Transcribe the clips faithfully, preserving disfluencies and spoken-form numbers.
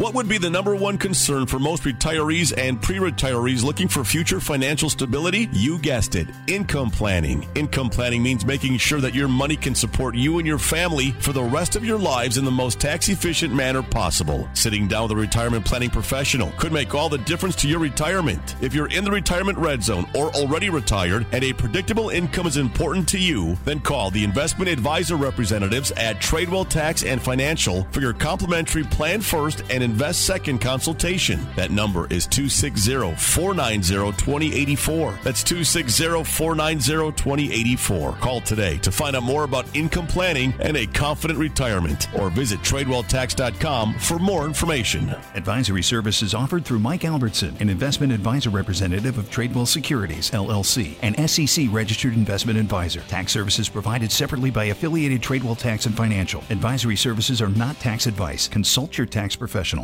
What would be the number one concern for most retirees and pre-retirees looking for future financial stability? You guessed it, income planning. Income planning means making sure that your money can support you and your family for the rest of your lives in the most tax-efficient manner possible. Sitting down with a retirement planning professional could make all the difference to your retirement. If you're in the retirement red zone or already retired and a predictable income is important to you, then call the investment advisor representatives at Tradewell Tax and Financial for your complimentary Plan First and Invest Second consultation. That number is two six zero, four nine zero, two zero eight four. That's two six zero, four nine zero, two zero eight four. Call today to find out more about income planning and a confident retirement, or visit tradewell tax dot com for more information. Advisory services offered through Mike Albertson, an investment advisor representative of Tradewell Securities, L L C, an S E C registered investment advisor. Tax services provided separately by affiliated Tradewell Tax and Financial. Advisory services are not tax advice. Consult your tax professional.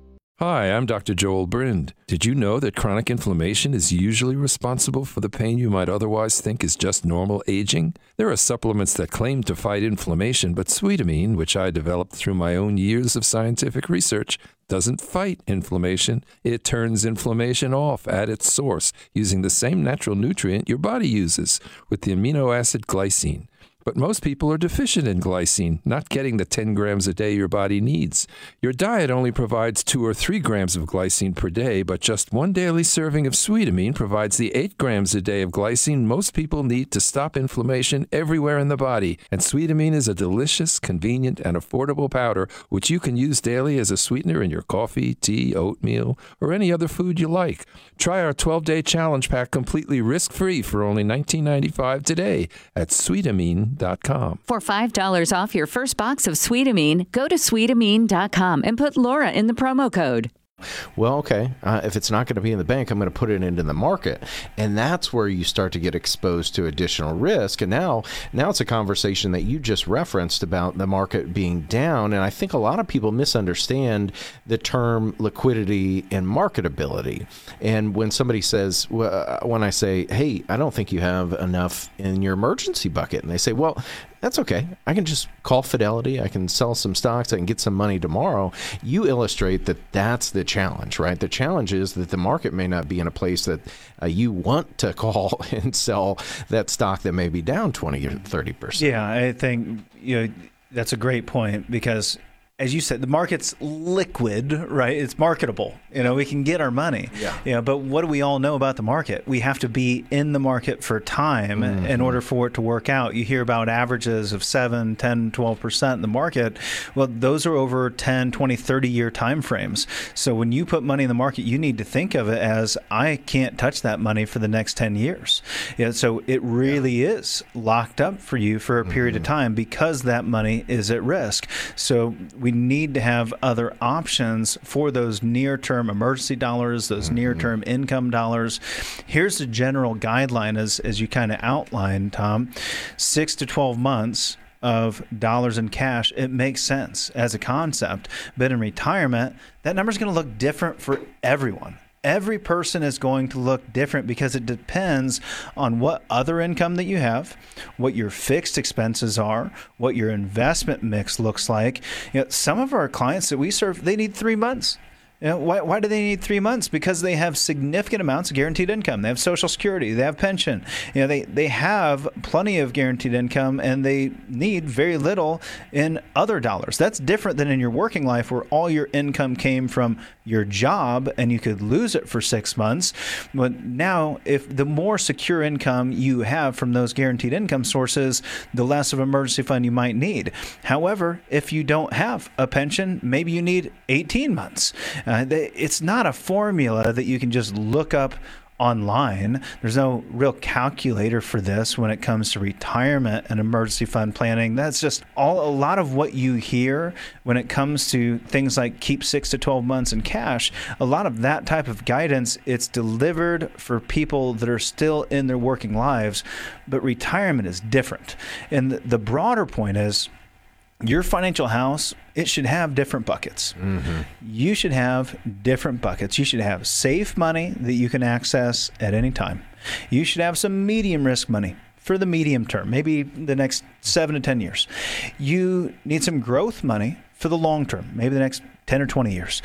Hi, I'm Doctor Joel Brind. Did you know that chronic inflammation is usually responsible for the pain you might otherwise think is just normal aging? There are supplements that claim to fight inflammation, but Sweetamine, which I developed through my own years of scientific research, doesn't fight inflammation. It turns inflammation off at its source using the same natural nutrient your body uses, with the amino acid glycine. But most people are deficient in glycine, not getting the ten grams a day your body needs. Your diet only provides two or three grams of glycine per day, but just one daily serving of Sweetamine provides the eight grams a day of glycine most people need to stop inflammation everywhere in the body. And Sweetamine is a delicious, convenient, and affordable powder which you can use daily as a sweetener in your coffee, tea, oatmeal, or any other food you like. Try our twelve-day challenge pack completely risk-free for only nineteen ninety-five today at Sweetamine dot com. For five dollars off your first box of Sweetamine, go to Sweetamine dot com and put Laura in the promo code. Well, okay, uh, if it's not going to be in the bank, I'm going to put it into the market. And that's where you start to get exposed to additional risk. And now, now it's a conversation that you just referenced about the market being down. And I think a lot of people misunderstand the term liquidity and marketability. And when somebody says, well, when I say, hey, I don't think you have enough in your emergency bucket, and they say, well, that's okay. I can just call Fidelity. I can sell some stocks. I can get some money tomorrow. You illustrate that that's the challenge, right? The challenge is that the market may not be in a place that uh, you want to call and sell that stock that may be down twenty or thirty percent. Yeah, I think you know that's a great point because, as you said, the market's liquid, right? It's marketable. You know, we can get our money. Yeah. You know, but what do we all know about the market? We have to be in the market for time mm-hmm. in order for it to work out. You hear about averages of seven, ten, twelve percent in the market. Well, those are over ten, twenty, thirty-year time frames. So when you put money in the market, you need to think of it as, I can't touch that money for the next ten years. Yeah, so it really yeah. is locked up for you for a period mm-hmm. of time because that money is at risk. So we We need to have other options for those near-term emergency dollars, those mm-hmm. near-term income dollars. Here's the general guideline as, as you kind of outlined, Tom. Six to twelve months of dollars in cash, it makes sense as a concept. But in retirement, that number is going to look different for everyone. Every person is going to look different because it depends on what other income that you have, what your fixed expenses are, what your investment mix looks like. You know, some of our clients that we serve, they need three months. You know, why, why do they need three months? Because they have significant amounts of guaranteed income. They have Social Security. They have pension. You know, they, they have plenty of guaranteed income, and they need very little in other dollars. That's different than in your working life where all your income came from your job and you could lose it for six months. But now, if the more secure income you have from those guaranteed income sources, the less of emergency fund you might need. However, if you don't have a pension, maybe you need eighteen months. Uh, they, it's not a formula that you can just look up online. There's no real calculator for this when it comes to retirement and emergency fund planning. That's just all a lot of what you hear when it comes to things like keep six to twelve months in cash. A lot of that type of guidance, it's delivered for people that are still in their working lives, but retirement is different. And the, the broader point is, your financial house, it should have different buckets. Mm-hmm. You should have different buckets. You should have safe money that you can access at any time. You should have some medium risk money for the medium term, maybe the next seven to ten years. You need some growth money for the long term, maybe the next ten or twenty years.